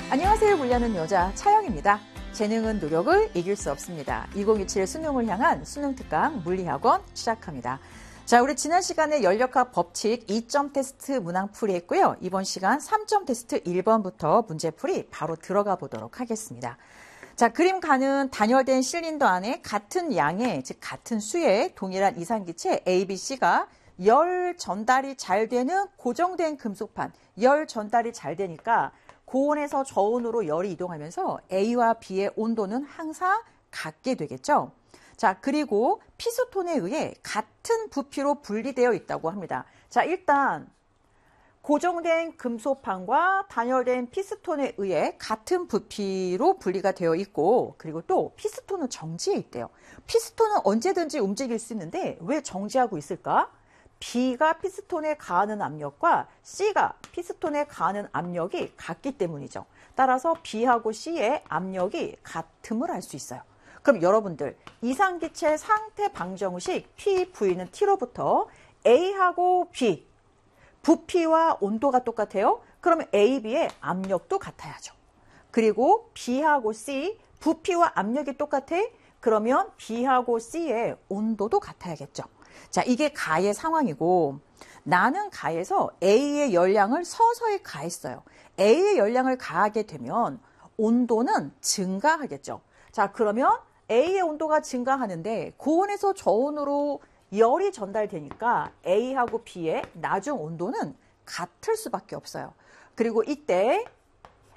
안녕하세요. 물리하는 여자 차영입니다. 재능은 노력을 이길 수 없습니다. 2027 수능을 향한 수능특강 물리학원 시작합니다. 자, 우리 지난 시간에 연력학 법칙 2점 테스트 문항풀이 했고요. 이번 시간 3점 테스트 1번부터 문제풀이 바로 들어가 보도록 하겠습니다. 자, 그림 가는 단열된 실린더 안에 같은 양의, 즉 같은 수의 동일한 이산기체 A, B, C가 열 전달이 잘 되는 고정된 금속판, 열 전달이 잘 되니까 고온에서 저온으로 열이 이동하면서 A와 B의 온도는 항상 같게 되겠죠. 자, 그리고 피스톤에 의해 같은 부피로 분리되어 있다고 합니다. 자, 일단 고정된 금속판과 단열된 피스톤에 의해 같은 부피로 분리가 되어 있고, 그리고 또 피스톤은 정지해 있대요. 피스톤은 언제든지 움직일 수 있는데 왜 정지하고 있을까? B가 피스톤에 가하는 압력과 C가 피스톤에 가하는 압력이 같기 때문이죠. 따라서 B하고 C의 압력이 같음을 알 수 있어요. 그럼 여러분들 이산기체 상태 방정식 PV는 T로부터 A하고 B 부피와 온도가 똑같아요. 그러면 A, B의 압력도 같아야죠. 그리고 B하고 C 부피와 압력이 똑같아. 그러면 B하고 C의 온도도 같아야겠죠. 자, 이게 가의 상황이고, 나는 가에서 A의 열량을 서서히 가했어요. A의 열량을 가하게 되면 온도는 증가하겠죠. 자, 그러면 A의 온도가 증가하는데 고온에서 저온으로 열이 전달되니까 A하고 B의 나중 온도는 같을 수밖에 없어요. 그리고 이때